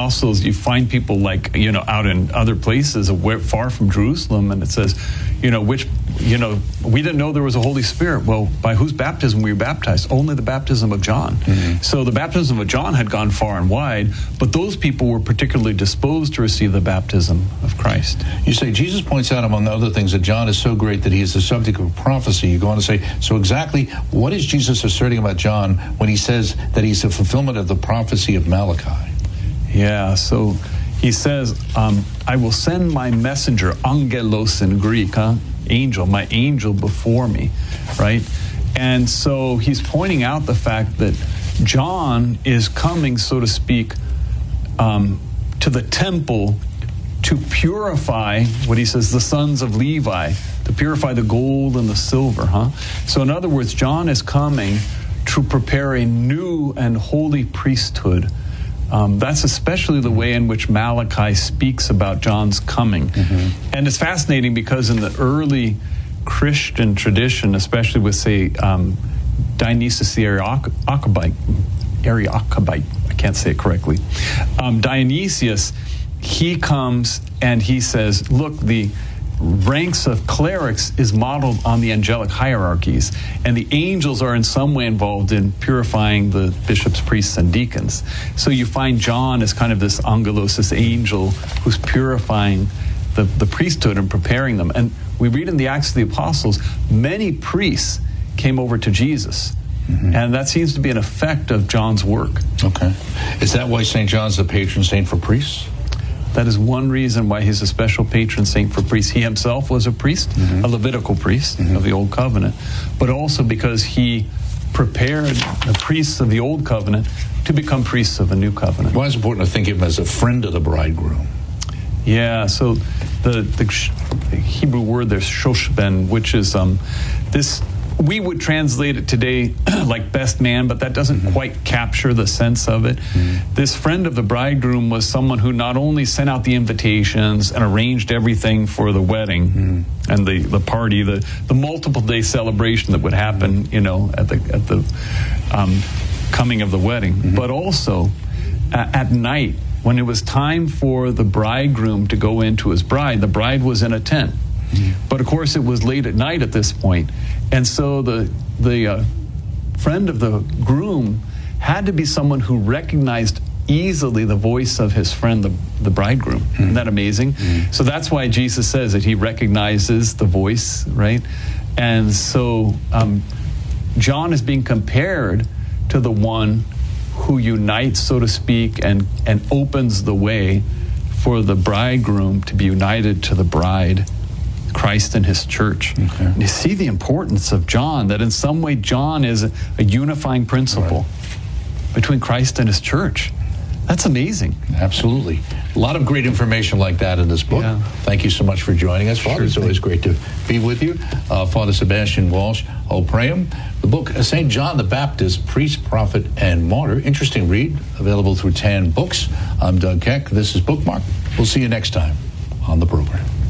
apostles, you find people like, out in other places far from Jerusalem, and it says, we didn't know there was a Holy Spirit. Well, by whose baptism were you baptized? Only the baptism of John. Mm-hmm. So the baptism of John had gone far and wide, but those people were particularly disposed to receive the baptism of Christ. You say Jesus points out, among other things, that John is so great that he is the subject of prophecy. You go on to say, so exactly what is Jesus asserting about John when he says that he's the fulfillment of the prophecy of Malachi? Yeah, so he says, I will send my messenger, angelos in Greek, angel, my angel before me, right? And so he's pointing out the fact that John is coming, so to speak, to the temple to purify, what he says, the sons of Levi, to purify the gold and the silver, So in other words, John is coming to prepare a new and holy priesthood. That's especially the way in which Malachi speaks about John's coming. Mm-hmm. And it's fascinating because in the early Christian tradition, especially with, say, Dionysius the Areopagite, I can't say it correctly, Dionysius, he comes and he says, look, the ranks of clerics is modeled on the angelic hierarchies, and the angels are in some way involved in purifying the bishops, priests, and deacons. So you find John as kind of this angelos, this angel who's purifying the priesthood and preparing them. And we read in the Acts of the Apostles, many priests came over to Jesus. Mm-hmm. And that seems to be an effect of John's work. Okay. Is that why St. John's the patron saint for priests? That is one reason why he's a special patron saint for priests. He himself was a priest, mm-hmm. a Levitical priest mm-hmm. of the Old Covenant, but also because he prepared the priests of the Old Covenant to become priests of the New Covenant. Why is it important to think of him as a friend of the bridegroom? Yeah, so the Hebrew word there's shoshben, which is this. We would translate it today like best man, but that doesn't mm-hmm. quite capture the sense of it. Mm-hmm. This friend of the bridegroom was someone who not only sent out the invitations and arranged everything for the wedding mm-hmm. and the party, the multiple day celebration that would happen, at the coming of the wedding, mm-hmm. but also at night when it was time for the bridegroom to go into his bride. The bride was in a tent. Mm-hmm. But of course, it was late at night at this point, and so the friend of the groom had to be someone who recognized easily the voice of his friend, the bridegroom. Mm-hmm. Isn't that amazing? Mm-hmm. So that's why Jesus says that he recognizes the voice, right? And so John is being compared to the one who unites, so to speak, and opens the way for the bridegroom to be united to the bride, Christ and his church. Okay. And you see the importance of John, that in some way John is a unifying principle between Christ and his church. That's amazing. Absolutely. A lot of great information like that in this book. Yeah. Thank you so much for joining us, Father. It's always great to be with you. Father Sebastian Walsh, O'Priam. The book, St. John the Baptist, Priest, Prophet, and Martyr. Interesting read, available through Tan Books. I'm Doug Keck. This is Bookmark. We'll see you next time on the program.